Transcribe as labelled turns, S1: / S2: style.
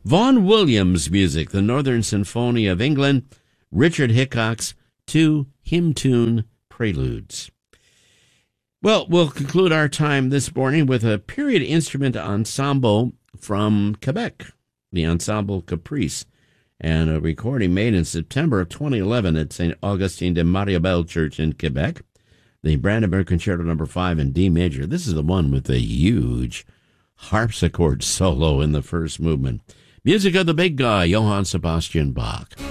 S1: Vaughan Williams music, the Northern Symphony of England, Richard Hickock's two hymn tune preludes. Well, we'll conclude our time this morning with a period instrument ensemble from Quebec, the Ensemble Caprice, and a recording made in September of 2011 at St. Augustine de Mariabel Church in Quebec. The Brandenburg Concerto No. 5 in D major. This is the one with the huge harpsichord solo in the first movement. Music of the big guy, Johann Sebastian Bach.